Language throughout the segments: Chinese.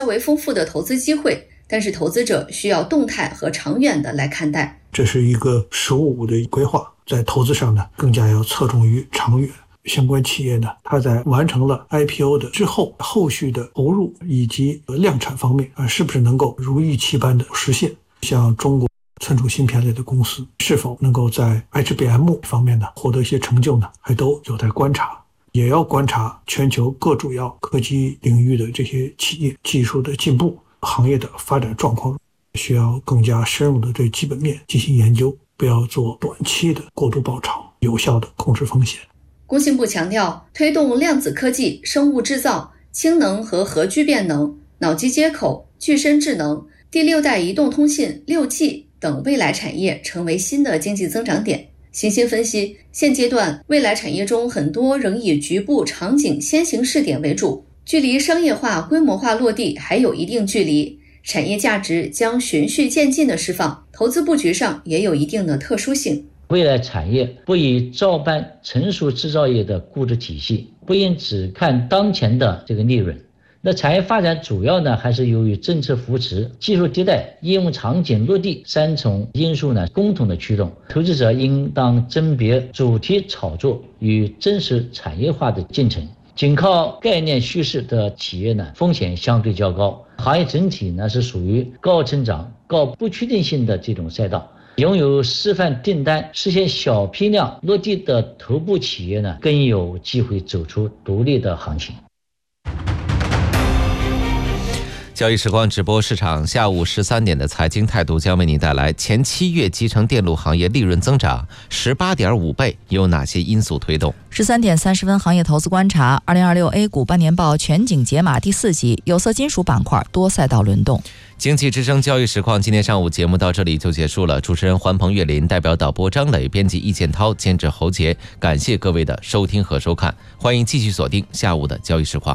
为丰富的投资机会，但是投资者需要动态和长远的来看待。 这是一个实务的规划，在投资上呢，更加要侧重于长远。相关企业呢，它在完成了 IPO 的之后，后续的投入以及量产方面是不是能够如预期般的实现？像中国存储芯片类的公司是否能够在 HBM 方面呢获得一些成就呢，还都有待观察。也要观察全球各主要科技领域的这些企业技术的进步、行业的发展状况，需要更加深入的对基本面进行研究，不要做短期的过度爆炒，有效的控制风险。 工信部强调，推动量子科技、生物制造、氢能和核聚变能、脑机接口、具身智能、第6代移动通信 6G 等未来产业成为新的经济增长点。行星分析，现阶段未来产业中很多仍以局部场景先行试点为主，距离商业化规模化落地还有一定距离，产业价值将循序渐进的释放，投资布局上也有一定的特殊性。 未来产业不以照搬成熟制造业的估值体系，不应只看当前的这个利润。那产业发展主要呢，还是由于政策扶持、技术迭代、应用场景落地3重因素呢共同的驱动。投资者应当甄别主题炒作与真实产业化的进程。仅靠概念叙事的企业呢，风险相对较高。行业整体呢是属于高成长、高不确定性的这种赛道。拥有示范订单、实现小批量落地的头部企业呢，更有机会走出独立的行情。 交易时光直播市场，下午13点的财经态度将为您带来前7月集成电路行业利润增长 18.5 倍，有哪些因素推动 ？13点30分，行业投资观察。2026 A 股半年报全景解码第4集，有色金属板块多赛道轮动。 经济之声交易实况，今天上午节目到这里就结束了。主持人环鹏、岳林，代表导播张磊，编辑易建涛，监制侯杰，感谢各位的收听和收看，欢迎继续锁定下午的交易实况。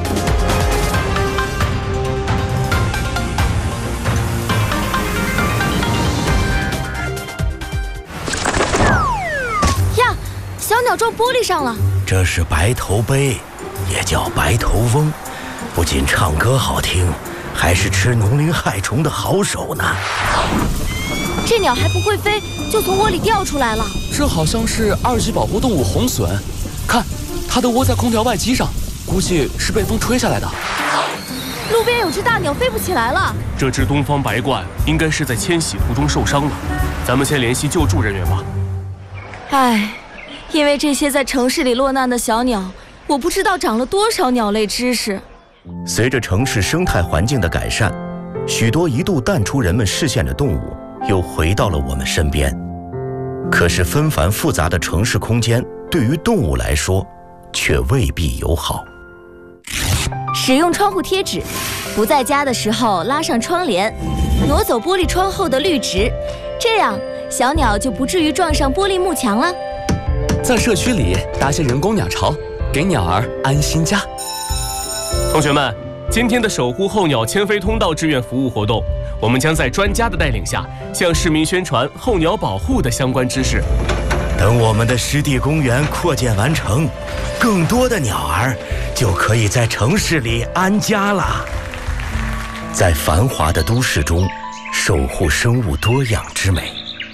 小鸟撞玻璃上了， 这是白头杯，也叫白头翁，不仅唱歌好听，还是吃农林害虫的好手呢。 这鸟还不会飞，就从窝里掉出来了。 这好像是2级保护动物红隼，看，它都窝在空调外机上，估计是被风吹下来的。 路边有只大鸟飞不起来了， 这只东方白鹳应该是在迁徙途中受伤了，咱们先联系救助人员吧。 唉，因为这些在城市里落难的小鸟，我不知道长了多少鸟类知识。 随着城市生态环境的改善，许多一度淡出人们视线的动物又回到了我们身边。可是纷繁复杂的城市空间对于动物来说却未必友好。 使用窗户贴纸，不在家的时候拉上窗帘，挪走玻璃窗后的绿植，这样小鸟就不至于撞上玻璃幕墙了。 在社区里搭些人工鸟巢，给鸟儿安心家。 同学们，今天的守护候鸟迁飞通道志愿服务活动，我们将在专家的带领下，向市民宣传候鸟保护的相关知识。 等我们的湿地公园扩建完成，更多的鸟儿就可以在城市里安家了。在繁华的都市中，守护生物多样之美。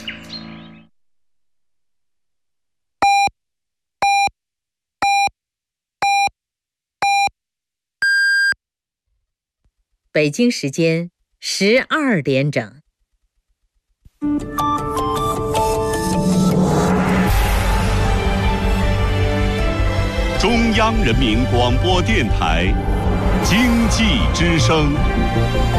北京时间12点整。 中央人民广播电台经济之声。